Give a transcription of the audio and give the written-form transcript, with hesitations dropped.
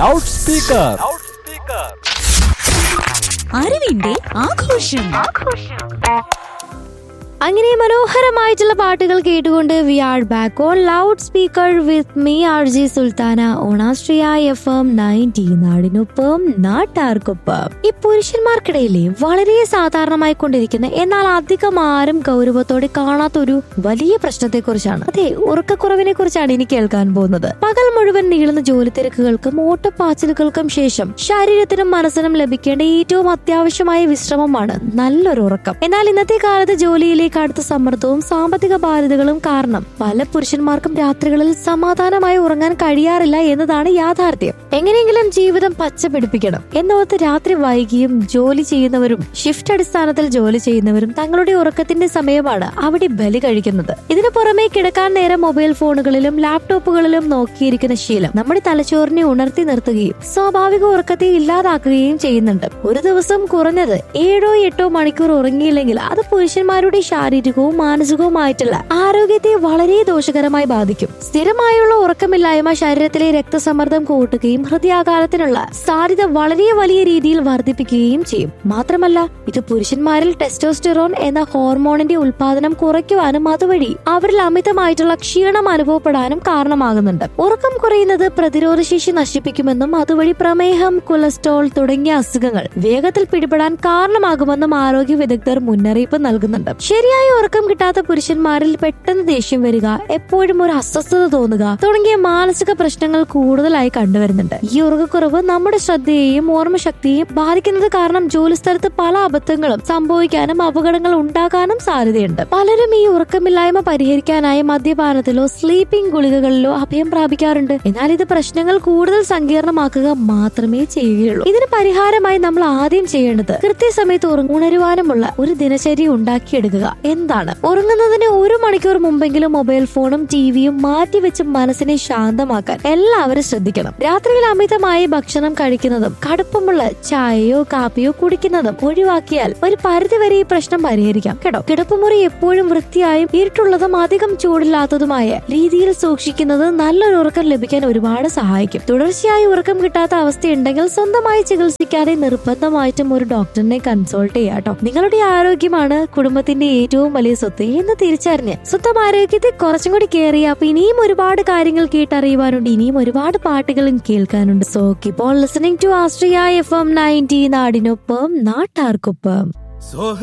Loud speaker. അറിവിന്റെ ആഘോഷം. അങ്ങനെ മനോഹരമായിട്ടുള്ള പാട്ടുകൾ കേട്ടുകൊണ്ട് V are back on loud speaker with me R G Sultana on Austria FM 90 നാടിനൊപ്പം നാട്ടാർക്കൊപ്പം. ഈ പുരുഷന്മാർക്കിടയിലെ വളരെ സാധാരണമായി കൊണ്ടിരിക്കുന്ന എന്നാൽ അധികം ആരും ഗൗരവത്തോടെ കാണാത്തൊരു വലിയ പ്രശ്നത്തെ കുറിച്ചാണ്. അതെ, ഉറക്കക്കുറവിനെ കുറിച്ചാണ് ഇനി കേൾക്കാൻ പോകുന്നത്. പകൽ മുഴുവൻ നീളുന്ന ജോലി തിരക്കുകൾക്കും ഓട്ടപ്പാച്ചിലുകൾക്കും ശേഷം ശരീരത്തിനും മനസ്സിനും ലഭിക്കേണ്ട ഏറ്റവും അത്യാവശ്യമായ വിശ്രമമാണ് നല്ലൊരു ഉറക്കം. എന്നാൽ ഇന്നത്തെ കാലത്ത് ജോലിയിലേക്ക് അടുത്ത സമ്മർദ്ദവും സാമ്പത്തിക ബാധ്യതകളും കാരണം പല പുരുഷന്മാർക്കും രാത്രികളിൽ സമാധാനമായി ഉറങ്ങാൻ കഴിയാറില്ല എന്നതാണ് യാഥാർത്ഥ്യം. എങ്ങനെയെങ്കിലും ജീവിതം പച്ചപിടിപ്പിക്കണം എന്നോർത്ത് രാത്രി വൈകിയും ജോലി ചെയ്യുന്നവരും ഷിഫ്റ്റ് അടിസ്ഥാനത്തിൽ ജോലി ചെയ്യുന്നവരും തങ്ങളുടെ ഉറക്കത്തിന്റെ സമയമാണ് അവിടെ ബലി കഴിക്കുന്നത്. ഇതിനു പുറമെ കിടക്കാൻ നേരം മൊബൈൽ ഫോണുകളിലും ലാപ്ടോപ്പുകളിലും നോക്കിയിരിക്കുന്ന ശീലം നമ്മുടെ തലച്ചോറിനെ ഉണർത്തി നിർത്തുകയും സ്വാഭാവിക ഉറക്കത്തെ ഇല്ലാതാക്കുകയും ചെയ്യുന്നുണ്ട്. ഒരു ദിവസം കുറഞ്ഞത് 7-8 മണിക്കൂർ ഉറങ്ങിയില്ലെങ്കിൽ അത് പുരുഷന്മാരുടെ ശാരീരികവും മാനസികവുമായിട്ടുള്ള ആരോഗ്യത്തെ വളരെ ദോഷകരമായി ബാധിക്കും. സ്ഥിരമായുള്ള ഉറക്കമില്ലായ്മ ശരീരത്തിലെ രക്തസമ്മർദ്ദം കൂട്ടുകയും ഹൃദയാഘാതത്തിനുള്ള സാധ്യത വളരെ വലിയ രീതിയിൽ വർദ്ധിപ്പിക്കുകയും ചെയ്യും. മാത്രമല്ല, ഇത് പുരുഷന്മാരിൽ ടെസ്റ്റോസ്റ്റെറോൺ എന്ന ഹോർമോണിന്റെ ഉൽപാദനം കുറയ്ക്കുവാനും അതുവഴി അവരിൽ അമിതമായിട്ടുള്ള ക്ഷീണം അനുഭവപ്പെടാനും കാരണമാകുന്നുണ്ട്. ഉറക്കം കുറയുന്നത് പ്രതിരോധശേഷി നശിപ്പിക്കുമെന്നും അതുവഴി പ്രമേഹം, കൊളസ്ട്രോൾ തുടങ്ങിയ അസുഖങ്ങൾ വേഗത്തിൽ പിടിപെടാൻ കാരണമാകുമെന്നും ആരോഗ്യ വിദഗ്ധർ മുന്നറിയിപ്പ് നൽകുന്നുണ്ട്. ശരിയായ ഉറക്കം കിട്ടാത്ത പുരുഷന്മാരിൽ പെട്ടെന്ന് ദേഷ്യം വരിക, എപ്പോഴും ഒരു അസ്വസ്ഥത തോന്നുക തുടങ്ങിയ മാനസിക പ്രശ്നങ്ങൾ കൂടുതലായി കണ്ടുവരുന്നുണ്ട്. ഈ ഉറക്കക്കുറവ് നമ്മുടെ ശ്രദ്ധയെയും ഓർമ്മശക്തിയെയും ബാധിക്കുന്നത് കാരണം ജോലിസ്ഥലത്ത് പല അബദ്ധങ്ങളും സംഭവിക്കാനും അപകടങ്ങൾ ഉണ്ടാകാനും സാധ്യതയുണ്ട്. പലരും ഈ ഉറക്കമില്ലായ്മ പരിഹരിക്കാനായി മദ്യപാനത്തിലോ സ്ലീപ്പിംഗ് ഗുളികകളിലോ അഭയം പ്രാപിക്കാറുണ്ട്. എന്നാൽ ഇത് പ്രശ്നങ്ങൾ കൂടുതൽ സങ്കീർണമാക്കുക മാത്രമേ ചെയ്യുകയുള്ളൂ. ഇതിന് പരിഹാരമായി നമ്മൾ ആദ്യം ചെയ്യേണ്ടത് കൃത്യസമയത്ത് ഉണരുവാനുമുള്ള ഒരു ദിനചര്യ ഉണ്ടാക്കിയെടുക്കുക. എന്താണ്? ഉറങ്ങുന്നതിന് 1 മണിക്കൂർ മുമ്പെങ്കിലും മൊബൈൽ ഫോണും ടിവിയും മാറ്റിവെച്ച് മനസ്സിനെ ശാന്തമാക്കാൻ എല്ലാവരും ശ്രദ്ധിക്കണം. രാത്രിയിൽ അമിതമായി ഭക്ഷണം കഴിക്കുന്നതും കടുപ്പമുള്ള ചായയോ കാപ്പിയോ കുടിക്കുന്നതും ഒഴിവാക്കിയാൽ ഒരു പരിധിവരെ ഈ പ്രശ്നം പരിഹരിക്കാം കേട്ടോ. കിടപ്പുമുറി എപ്പോഴും വൃത്തിയായും ഇരുട്ടുള്ളതും അധികം ചൂടില്ലാത്തതുമായ രീതിയിൽ സൂക്ഷിക്കുന്നത് നല്ലൊരു ഉറക്കം ലഭിക്കാൻ ഒരുപാട് സഹായിക്കും. തുടർച്ചയായി ഉറക്കം കിട്ടാത്ത അവസ്ഥയുണ്ടെങ്കിൽ സ്വന്തമായി ചികിത്സിക്കാതെ നിർബന്ധമായിട്ടും ഒരു ഡോക്ടറിനെ കൺസൾട്ട് ചെയ്യാട്ടോ. നിങ്ങളുടെ ആരോഗ്യമാണ് കുടുംബത്തിന്റെ ഏറ്റവും വലിയ സ്വത്ത് എന്ന് തിരിച്ചറിഞ്ഞ് സ്വന്തം ആരോഗ്യത്തെ കുറച്ചും കൂടി കെയർ ചെയ്യുക. അപ്പൊ ഇനിയും ഒരുപാട് കാര്യങ്ങൾ കേട്ടറിയുവാനുണ്ട്, ഇനിയും ഒരുപാട് പാട്ടുകളും കേൾക്കാനുണ്ട്. So keep on listening to Austria FM 90 നാടിനൊപ്പം നാട്ടാർക്കൊപ്പം.